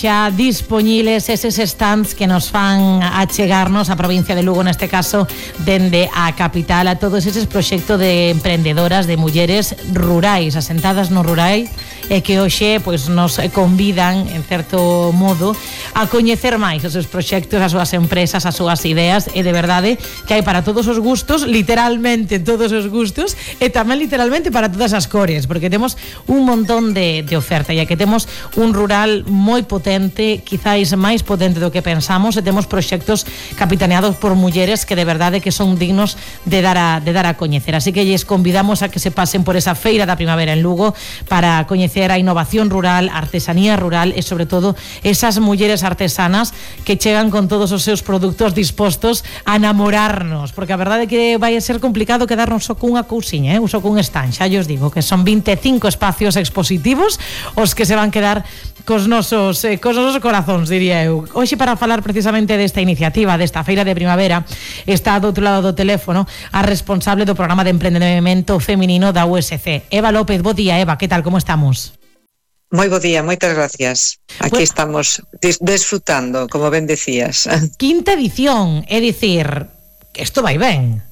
xa dispoñibles eses stands que nos fan achegarnos a provincia de Lugo, neste caso dende a capital, a todos eses proxectos de emprendedoras, de mulleres rurais, asentadas no rural, e que hoxe pois, nos convidan, en certo modo, a coñecer máis os seus proxectos, as súas empresas, as súas ideas, e de verdade que hai para todos os gustos, literalmente todos os gustos, e tamén literalmente para todas as cores, porque temos un montón de oferta, e que temos un rural moi potente, quizáis máis potente do que pensamos, e temos proxectos capitaneados por mulleres que de verdade que son dignos de dar a coñecer. Así que lles convidamos a que se pasen por esa feira da primavera en Lugo para coñecer a innovación rural, a artesanía rural e sobre todo esas mulleres artesanas que chegan con todos os seus produtos dispostos a namorarnos, porque a verdade é que vai a ser complicado quedarnos só cunha cousiña, só cun stand, xa os digo que son 25 espacios expositivos os que se van quedar cos nosos corazóns, diría eu. Hoxe, para falar precisamente desta iniciativa, desta feira de primavera, está do outro lado do teléfono a responsable do programa de emprendemento feminino da USC, Eva López. Bo día, Eva, que tal, como estamos? Moi bo día, moitas gracias. Aquí estamos desfrutando, como ben decías. Quinta edición, é dicir, que isto vai ben.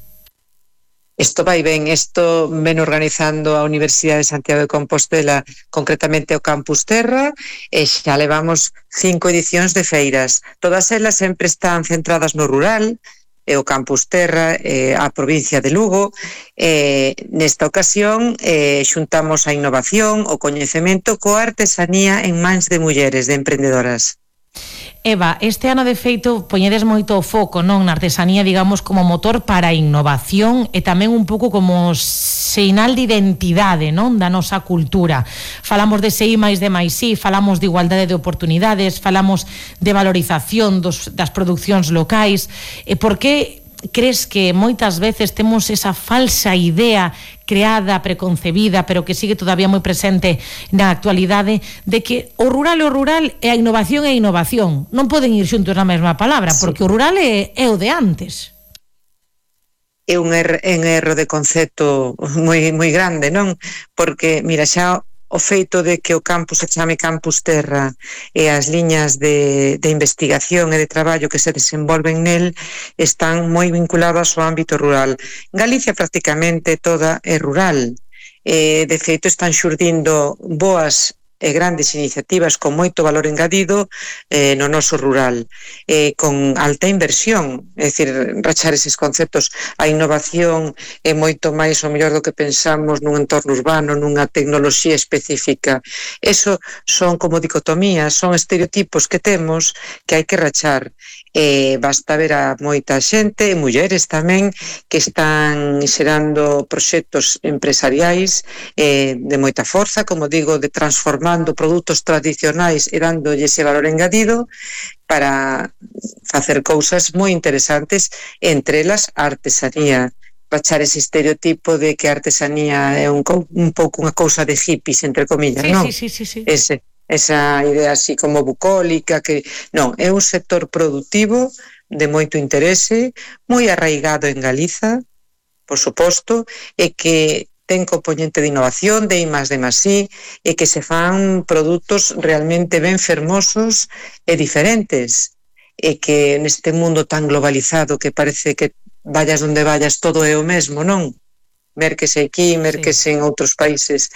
Isto vai ben, isto ven organizando a Universidade de Santiago de Compostela, concretamente o Campus Terra, e xa levamos 5 edicións de feiras. Todas elas sempre están centradas no rural, e o Campus Terra, a provincia de Lugo. Nesta ocasión xuntamos a innovación, o coñecemento coa artesanía en mans de mulleres, de emprendedoras. Eva, este ano de feito poñedes moito o foco, non, na artesanía, digamos, como motor para a innovación e tamén un pouco como sinal de identidade, non, da nosa cultura. Falamos de SI máis de máis I, falamos de igualdade de oportunidades, falamos de valorización das producións locais. E por que crees que moitas veces temos esa falsa idea creada, preconcebida, pero que sigue todavía moi presente na actualidade, de que o rural e a innovación é innovación? Non poden ir xuntos na mesma palabra, porque o rural é o de antes. É un erro de concepto moi grande, non? Porque, mira, xa o feito de que o campus se chame Campus Terra e as liñas de investigación e de traballo que se desenvolven nel están moi vinculadas ao ámbito rural. Galicia prácticamente toda é rural. De feito están xurdindo boas e grandes iniciativas con moito valor engadido no noso rural, con alta inversión, é dicir, rachar eses conceptos. A innovación é moito máis o mellor do que pensamos nun entorno urbano, nunha tecnoloxía específica. Eso son como dicotomías, son estereotipos que temos que hai que rachar. Basta ver a moita xente, mulleres tamén, que están xerando proxectos empresariais de moita forza, como digo, de transformando produtos tradicionais e dándolle ese valor engadido para facer cousas moi interesantes, entre elas a artesanía. Rachar ese estereotipo de que a artesanía é un pouco unha cousa de hippies, entre comillas, non? Sí. Esa idea así como bucólica, que non, é un sector productivo de moito interese, moi arraigado en Galiza, por suposto, e que ten componente de innovación, de I+D+I, e que se fan produtos realmente ben fermosos e diferentes, e que neste mundo tan globalizado que parece que vayas onde vayas todo é o mesmo, non? Mérquese aquí, mérquese en outros países,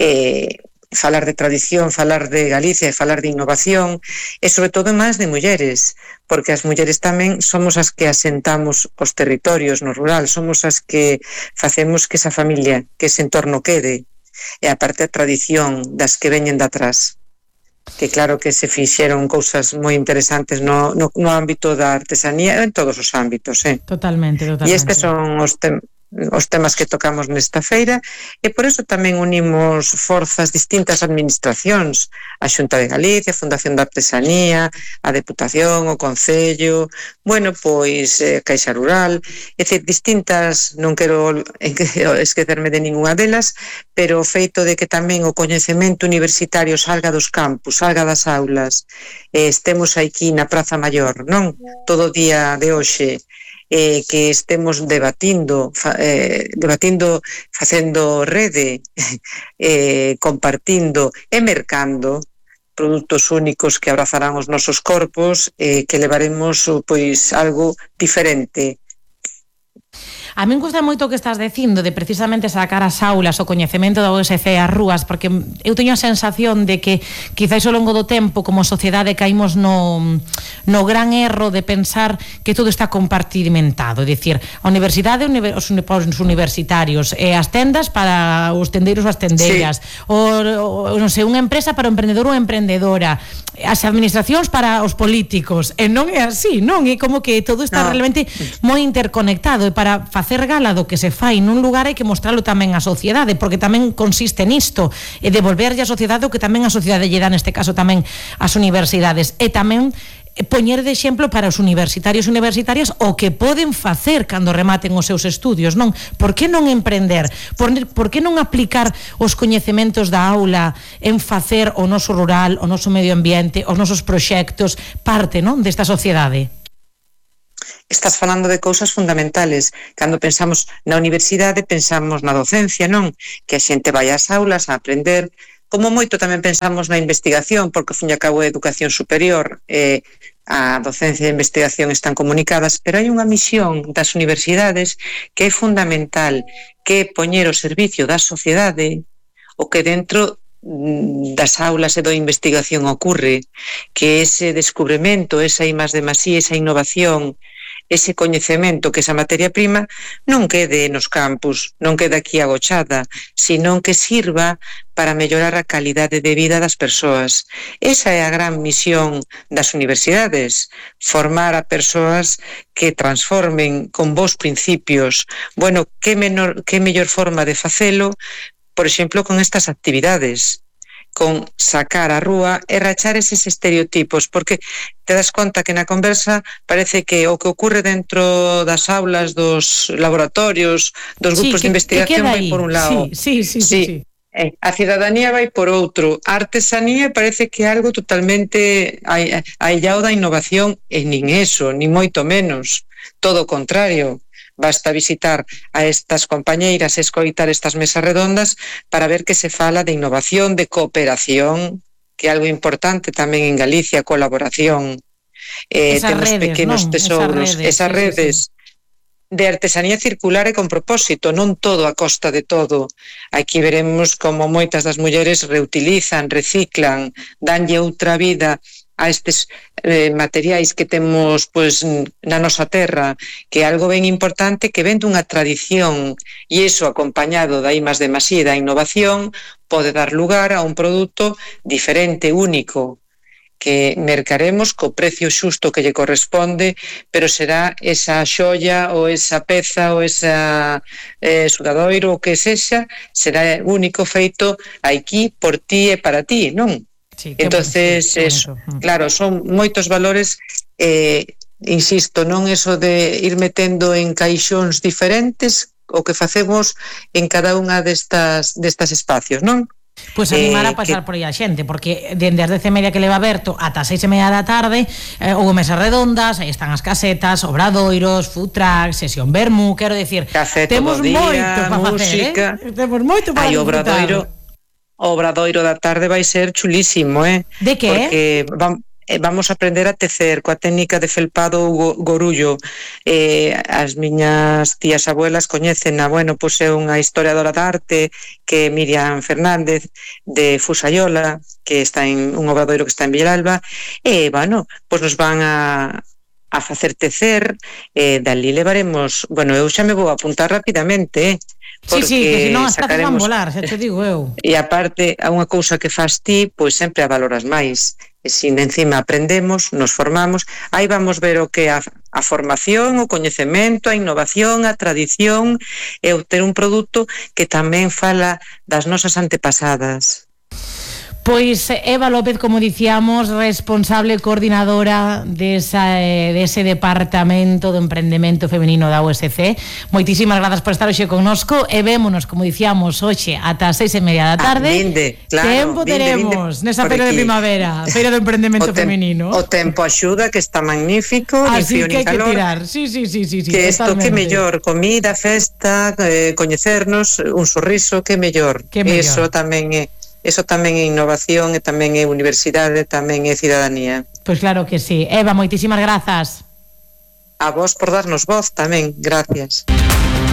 falar de tradición, falar de Galicia e falar de innovación, e sobre todo máis de mulleres, porque as mulleres tamén somos as que asentamos os territorios no rural, somos as que facemos que esa familia, que ese entorno quede, e aparte a tradición das que veñen de atrás. Que claro que se fixeron cousas moi interesantes no ámbito da artesanía, en todos os ámbitos, Totalmente. E estes son os temas que tocamos nesta feira, e por eso tamén unimos forzas distintas administracións, a Xunta de Galicia, a Fundación da Artesanía, a Deputación, o Concello, pois Caixa Rural, é dicir, distintas, non quero esquecerme de ninguna delas, pero o feito de que tamén o coñecemento universitario salga dos campus, salga das aulas, estemos aquí na Praza Maior, non? Todo o día de hoxe, que estemos debatindo, facendo rede, compartindo e mercando produtos únicos que abrazarán os nosos corpos e que levaremos pois algo diferente. A min gusta moito o que estás dicindo de precisamente sacar as aulas o coñecemento da OSC ás rúas, porque eu teño a sensación de que quizáis ao longo do tempo como sociedade caímos no gran erro de pensar que todo está compartimentado, é dicir, a universidade os universitarios, e as tendas para os tendeiros ou as tendeiras, o non sei, unha empresa para o emprendedor ou a emprendedora, as administracións para os políticos, e non é así, non? É como que todo está realmente moi interconectado, e para facer gala do que se fai nun lugar hai que mostralo tamén á sociedade, porque tamén consiste nisto, e devolverlle á sociedade o que tamén a sociedade lle dá, neste caso tamén as universidades, e tamén poñer de exemplo para os universitarios e universitarias o que poden facer cando rematen os seus estudios, non? Por que non emprender? Por que non aplicar os coñecementos da aula en facer o noso rural, o noso medio ambiente, os nosos proxectos parte, non, desta sociedade? Estás falando de cousas fundamentales. Cando pensamos na universidade, pensamos na docencia, non? Que a xente vai ás aulas a aprender. Como moito tamén pensamos na investigación, porque ao fin e ao cabo a educación superior e a docencia e a investigación están comunicadas, pero hai unha misión das universidades que é fundamental, que é poñer o servicio da sociedade o que dentro das aulas e da investigación ocurre, que ese descubrimento, esa I+D+I, esa innovación, ese coñecemento, que esa materia prima non quede nos campus, non quede aquí agochada, sino que sirva para mellorar a calidade de vida das persoas. Esa é a gran misión das universidades, formar a persoas que transformen con bons principios. Bueno, que mellor forma de facelo, por exemplo, con estas actividades, con sacar a rúa e rachar eses estereotipos, porque te das conta que na conversa parece que o que ocurre dentro das aulas, dos laboratorios, dos grupos de investigación vai por un lado. Sí. A cidadanía vai por outro. A artesanía parece que é algo totalmente aillado da innovación, e nin eso, nin moito menos. Todo o contrario. Basta visitar a estas compañeiras e escoitar estas mesas redondas para ver que se fala de innovación, de cooperación, que é algo importante tamén en Galicia, colaboración. Temos redes, pequenos tesouros, esas redes de artesanía circular e con propósito, non todo a costa de todo. Aquí veremos como moitas das mulleres reutilizan, reciclan, danlle outra vida a estes materiais que temos pois na nosa terra, que é algo ben importante, que ven dunha tradición, e iso acompañado da I+D+I, da innovación, pode dar lugar a un produto diferente, único, que mercaremos co precio xusto que lle corresponde, pero será esa xoia ou esa peza ou esa sudadoiro, o que sexa, será único, feito aquí por ti e para ti, non? Sí, entonces, claro, son moitos valores, insisto, non eso de ir metendo en caixóns diferentes o que facemos en cada unha destas espacios, non? Pois animar a pasar por aí a xente, porque dende as 10:30 que leva aberto ata 6:30 da tarde houve mesas redondas, aí están as casetas, obradoiros, food truck, sesión vermú, quero dicir, temos moito para facer, temos moito para disfrutar. O obradoiro da tarde vai ser chulísimo, De que? Porque vamos a aprender a tecer coa técnica de felpado ou gorullo. As miñas tías abuelas coñecena, bueno, pois é unha historiadora de arte que é Miriam Fernández de Fusayola, que está en un obradoiro que está en Villalba, e, bueno, pois nos van a facer tecer, dali levaremos, bueno, eu xa me vou apuntar rapidamente, Sí, que senón as tazas van volar, xa te digo eu. E aparte, a unha cousa que faz ti, pois sempre a valoras máis. E se encima aprendemos, nos formamos, aí vamos ver o que é a formación, o coñecemento, a innovación, a tradición, e obter un produto que tamén fala das nosas antepasadas. Pois Eva López, como dicíamos, responsable coordinadora dese departamento de emprendemento femenino da USC. Moitísimas grazas por estar hoxe connosco e vémonos, como dicíamos, hoxe ata as 6:30 da tarde. Claro, tempo teremos nesa feira de primavera, feira do emprendemento femenino. O tempo axuda, que está magnífico, así ni frío que ni calor. Tirar. Sí, que isto que mellor, comida, festa, coñecernos, un sorriso, que mellor. Eso tamén é eso tamén é innovación, e tamén é universidade, tamén é cidadanía. Pois claro que sí. Eva, moitísimas grazas. A vos por darnos voz tamén, gracias.